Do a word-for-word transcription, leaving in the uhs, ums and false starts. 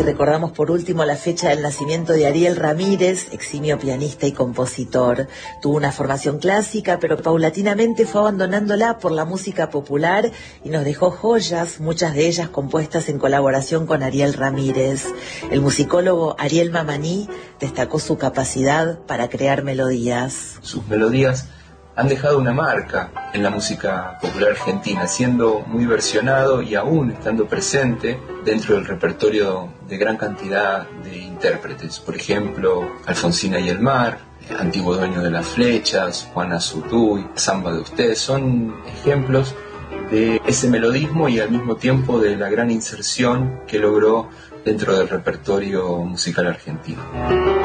recordamos por último la fecha del nacimiento de Ariel Ramírez, eximio pianista y compositor. Tuvo una formación clásica, pero paulatinamente fue abandonándola por la música popular y nos dejó joyas, muchas de ellas compuestas en colaboración con Ariel Ramírez. El musicólogo Ariel Mamani destacó su capacidad para crear melodías. Sus melodías han dejado una marca en la música popular argentina, siendo muy versionado y aún estando presente dentro del repertorio de gran cantidad de intérpretes. Por ejemplo, Alfonsina y el Mar, Antiguo Dueño de las Flechas, Juana Zurduy, Samba de Usted, son ejemplos de ese melodismo y al mismo tiempo de la gran inserción que logró dentro del repertorio musical argentino.